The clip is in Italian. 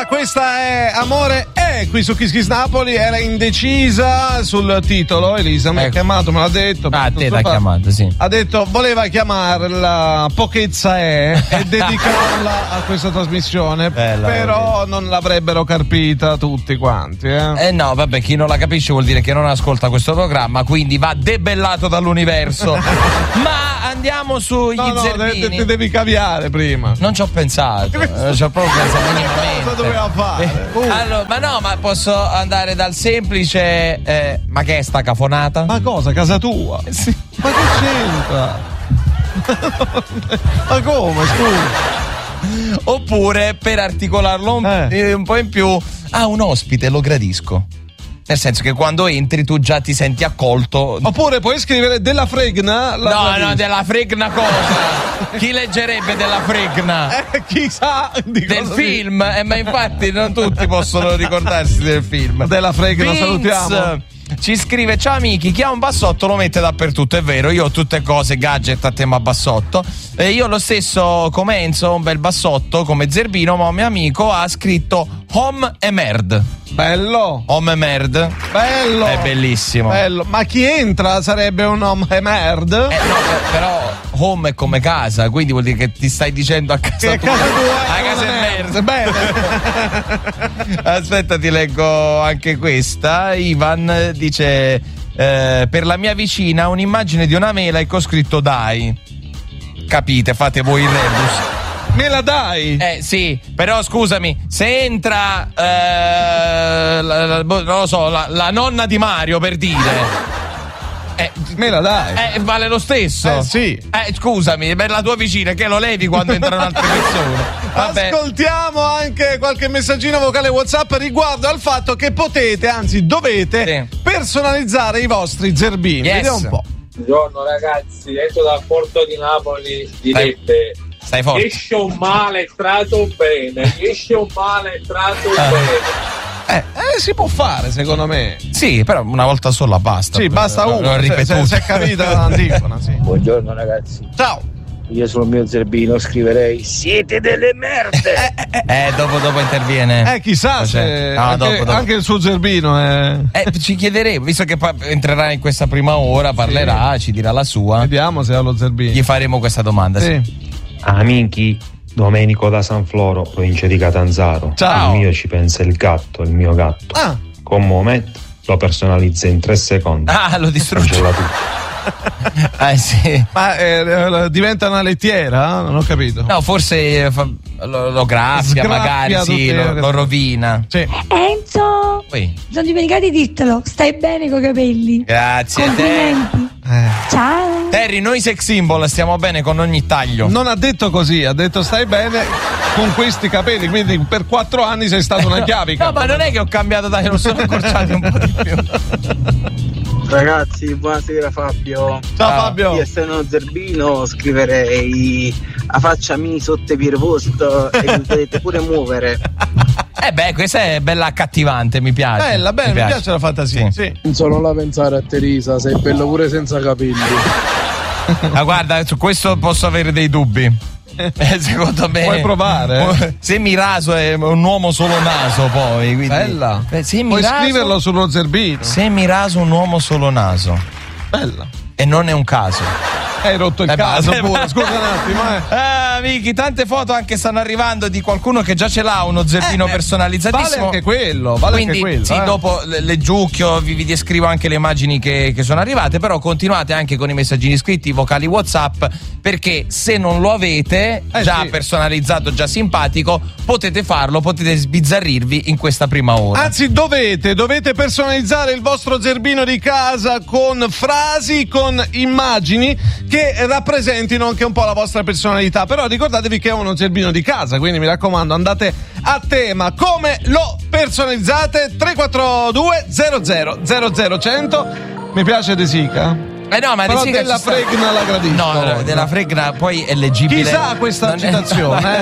Allora, questa è Amore qui su Kiss Kiss Napoli. Era indecisa sul titolo. Elisa mi ha chiamato, me l'ha detto. Ah, te l'ha chiamato, sì. Ha detto voleva chiamarla Pochezza e dedicarla a questa trasmissione. Bella, però non l'avrebbero carpita tutti quanti. No, vabbè, chi non la capisce vuol dire che non ascolta questo programma, quindi va debellato dall'universo. Ma andiamo sugli zerbini. Ti devi caviare prima. Non ci ho pensato. Non ci ho proprio pensato minimamente. Cosa doveva fare? Allora, ma posso andare dal semplice ma che è sta cafonata? Ma cosa? Casa tua? Sì. Ma che c'entra? Ma come, scusa? Oppure, per articolarlo un po' in più, un ospite, lo gradisco. Nel senso che quando entri tu già ti senti accolto. Oppure puoi scrivere della fregna. No, della fregna cosa? Chi leggerebbe della fregna? Chissà del film. Ma infatti non tutti possono ricordarsi del film. Della fregna, salutiamo. Ci scrive: ciao amici, chi ha un bassotto lo mette dappertutto. È vero, io ho tutte cose gadget a tema bassotto. Io lo stesso come Enzo ho un bel bassotto come zerbino, ma un mio amico ha scritto Home Emerd. Bello. Home Emerd. Bello. È bellissimo. Bello. Ma chi entra sarebbe un Home Emerd? No, però home è come casa, quindi vuol dire che ti stai dicendo a casa che tua. Casa tua a casa Emerd. Bene. Aspetta, ti leggo anche questa. Ivan dice per la mia vicina un'immagine di una mela e con scritto dai. Capite, fate voi il rebus. Me la dai? Sì, però scusami, se entra non lo so, la nonna di Mario, per dire, me la dai? Vale lo stesso. Sì. Scusami, per la tua vicina che lo levi quando entrano altre persone. Vabbè. Ascoltiamo anche qualche messaggino vocale WhatsApp riguardo al fatto che potete, anzi dovete, personalizzare i vostri zerbini. Yes. Vediamo un po'. Buongiorno ragazzi, esco dal porto di Napoli, direte stai forte. Esce un male, trato bene. Esce un male, trato bene. Si può fare, secondo me. Sì, però una volta sola basta. Sì, basta uno. L'ho ripetuto. Se è capita l'antifona, sì. Buongiorno ragazzi. Ciao. Io sul mio zerbino scriverei siete delle merde. Dopo interviene. Chissà se dopo. Anche il suo zerbino ci chiederemo, visto che entrerà in questa prima ora, parlerà, ci dirà la sua. Vediamo se ha lo zerbino. Gli faremo questa domanda. Sì. Amici, Domenico da San Floro, provincia di Catanzaro. Ciao. Il mio ci pensa il mio gatto. Con Moment lo personalizza in 3 secondi. Lo distrugge. Sì. Ma diventa una lettiera? Non ho capito. No, forse lo graffia, magari lo rovina. Sì. Enzo, sono dimenticati di dirtelo. Stai bene coi capelli. Grazie. Complimenti. Ciao. Terry, noi sex symbol stiamo bene con ogni taglio. Non ha detto così, ha detto stai bene con questi capelli, quindi per 4 anni sei stato una chiavica. No, ma non è che ho cambiato taglio, lo sono accorciati un po' di più. Ragazzi, buonasera Fabio. Ciao Fabio. Io essendo uno zerbino scriverei a faccia mini sotto per posto e mi potete pure muovere. Questa è bella accattivante, mi piace. Bella, mi piace la fantasia. Sì. Non solo la pensare a Teresa, sei bello pure senza capelli. Ma guarda, su questo posso avere dei dubbi. Secondo me puoi provare? Se mi raso è un uomo solo naso, poi quindi, bella. Puoi scriverlo sullo zerbino. Se mi raso un uomo solo naso, bella. E non è un caso. Hai rotto il caso pure. Scusa un attimo. Amici, tante foto anche stanno arrivando di qualcuno che già ce l'ha uno zerbino personalizzatissimo. Vale anche quello. Quindi sì, dopo leggiucchio vi descrivo anche le immagini che sono arrivate. Però continuate anche con i messaggini scritti, vocali WhatsApp, perché se non lo avete già personalizzato, già simpatico, potete farlo, potete sbizzarrirvi in questa prima ora. Anzi, dovete personalizzare il vostro zerbino di casa con frasi, con immagini che rappresentino anche un po' la vostra personalità. Però ricordatevi che è uno zerbino di casa, quindi mi raccomando, andate a tema. Come lo personalizzate? 342 00 100. Mi piace De Sica. No, ma però della fregna la gradisco. No, della fregna poi è leggibile. Chissà questa citazione.